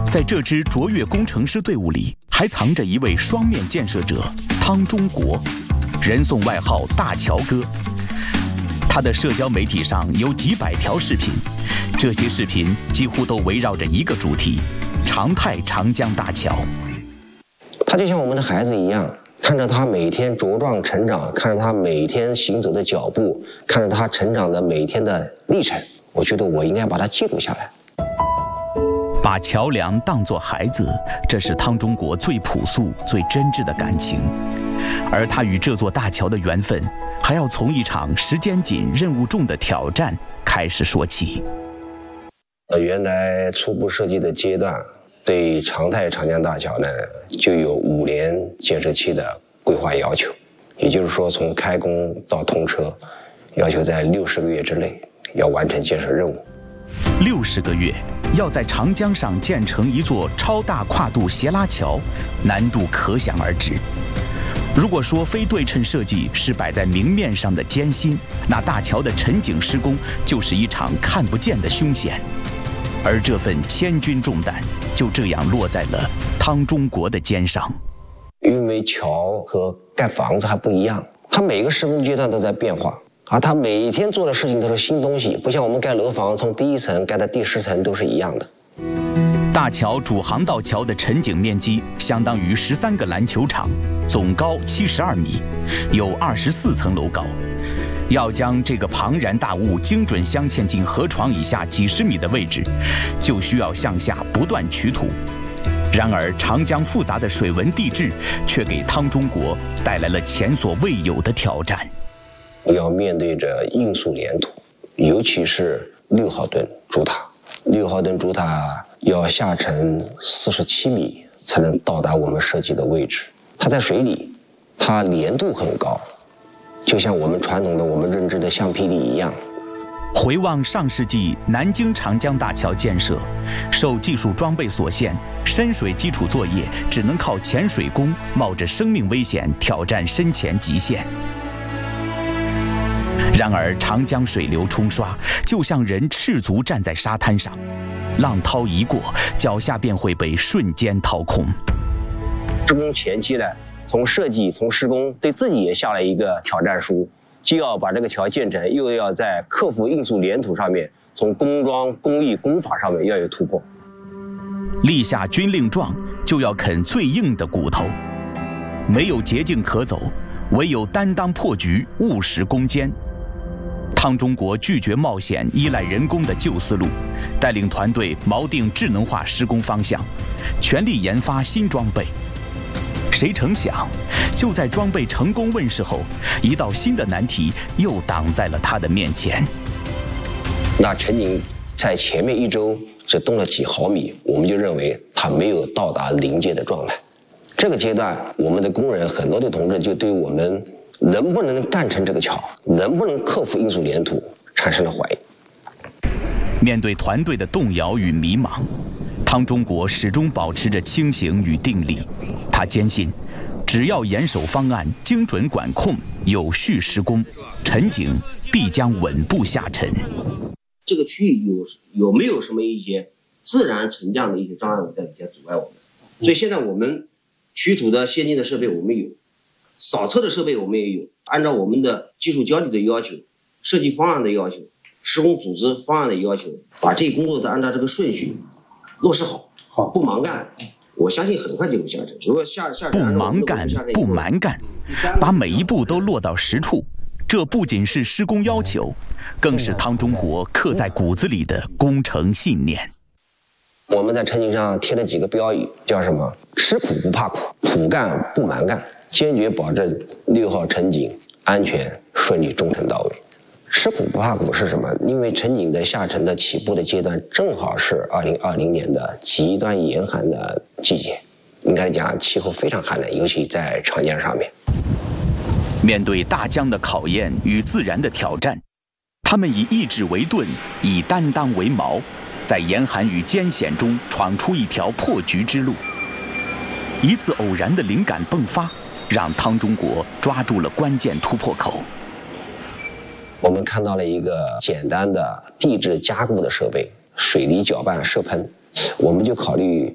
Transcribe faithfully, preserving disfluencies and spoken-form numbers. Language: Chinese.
在这支卓越工程师队伍里，还藏着一位双面建设者汤中国，人送外号“大乔哥”。他的社交媒体上有几百条视频，这些视频几乎都围绕着一个主题：长泰长江大桥。 他就像我们的孩子一样，看着他每天茁壮成长，看着他每天行走的脚步，看着他成长的每天的历程，我觉得我应该把它记录下来。 把桥梁当作孩子，这是汤中国最朴素、最真挚的感情。而他与这座大桥的缘分，还要从一场时间紧、任务重的挑战开始说起。 呃，原来初步设计的阶段，对长泰长江大桥呢，就有五年建设期的规划要求，也就是说，从开工到通车，要求在六十个月之内要完成建设任务。 六十个月，要在长江上建成一座超大跨度斜拉桥，难度可想而知。如果说非对称设计是摆在明面上的艰辛，那大桥的沉井施工就是一场看不见的凶险。而这份千钧重担就这样落在了汤中国的肩上。 因为桥和盖房子还不一样，它每个施工阶段都在变化，而它每一天做的事情都是新东西，不像我们盖楼房从第一层盖到第十层都是一样的。 大桥主航道桥的沉井面积相当于十三个篮球场，总高七十二米，有二十四层楼高。要将这个庞然大物精准镶嵌进河床以下几十米的位置，就需要向下不断取土。然而，长江复杂的水文地质却给汤中国带来了前所未有的挑战。 要面对着硬塑连土，尤其是六号墩主塔。六号墩主塔要下沉四十七米才能到达我们设计的位置。它在水里，它连度很高，就像我们传统的我们认知的橡皮泥一样。 回望上世纪南京长江大桥建设，受技术装备所限，深水基础作业只能靠潜水工冒着生命危险挑战深潜极限。然而，长江水流冲刷，就像人赤足站在沙滩上，浪涛一过，脚下便会被瞬间掏空。 施工前期呢，从设计、从施工，对自己也下了一个挑战书，既要把这个桥建成，又要在克服硬塑连土上面，从工装、工艺、工法上面要有突破。 立下军令状，就要啃最硬的骨头，没有捷径可走，唯有担当破局，务实攻坚。汤中国拒绝冒险依赖人工的旧思路，带领团队锚定智能化施工方向，全力研发新装备。谁成想，就在装备成功问世后，一道新的难题又挡在了他的面前。 那陈井在前面一周只动了几毫米，我们就认为它没有到达临界的状态。这个阶段，我们的工人很多的同志就对我们能不能干成这个桥，能不能克服硬塑连土产生了怀疑。 面对团队的动摇与迷茫，汤中国始终保持着清醒与定力。他坚信，只要严守方案、精准管控、有序施工，沉井必将稳步下沉。 这个区域有有没有什么一些自然沉降的一些障碍物在在阻碍我们？所以现在我们取土的先进的设备我们有，扫测的设备我们也有，按照我们的技术交底的要求、设计方案的要求、施工组织方案的要求，把这些工作都按照这个顺序落实好，好不忙干。我相信很快就会下沉。如果下下不忙干，不蛮干，把每一步都落到实处，这不仅是施工要求，更是汤中国刻在骨子里的工程信念。 我们在沉井上贴了几个标语，叫什么？吃苦不怕苦，苦干不蛮干，坚决保证六号沉井安全顺利中程到位。吃苦不怕苦是什么？因为沉井的下沉的起步的阶段正好是二零二零年的极端严寒的季节，应该讲气候非常寒冷，尤其在长江上面。 面对大江的考验与自然的挑战，他们以意志为盾，以担当为矛，在严寒与艰险中闯出一条破局之路。一次偶然的灵感迸发，让汤中国抓住了关键突破口。 我们看到了一个简单的地质加固的设备——水泥搅拌射喷，我们就考虑